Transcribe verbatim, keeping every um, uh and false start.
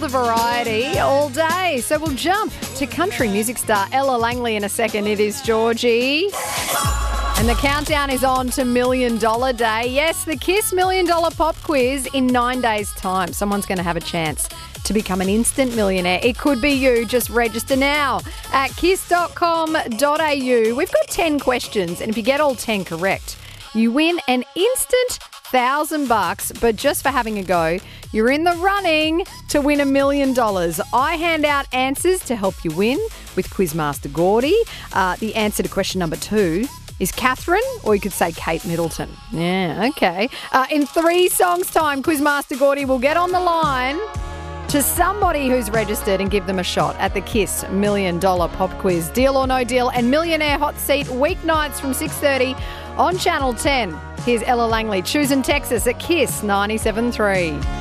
of variety all day. So we'll jump to country music star Ella Langley in a second. It is Georgie. And the countdown is on to Million Dollar Day. Yes, the Kiss Million Dollar Pop Quiz in nine days' time. Someone's going to have a chance to become an instant millionaire. It could be you. Just register now at kiss dot com dot a u. We've got ten questions, and if you get all ten correct, you win an instant thousand bucks. But just for having a go, you're in the running to win a million dollars. I hand out answers to help you win with Quizmaster Gordy. Uh, the answer to question number two is Catherine, or you could say Kate Middleton. Yeah, okay. Uh, in three songs' time, Quizmaster Gordy will get on the line to somebody who's registered and give them a shot at the Kiss Million Dollar Pop Quiz. Deal or no deal, and Millionaire Hot Seat weeknights from six thirty on Channel ten. Here's Ella Langley, Choosing Texas at Kiss ninety-seven point three.